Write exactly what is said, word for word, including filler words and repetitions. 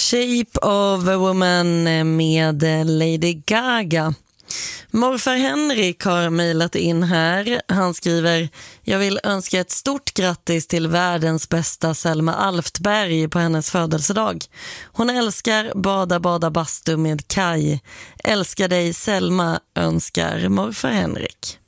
Shape of a Woman med Lady Gaga. Morfar Henrik har mejlat in här. Han skriver: jag vill önska ett stort grattis till världens bästa Selma Alftberg på hennes födelsedag. Hon älskar bada bada bastu med Kai. Älskar dig Selma, önskar morfar Henrik.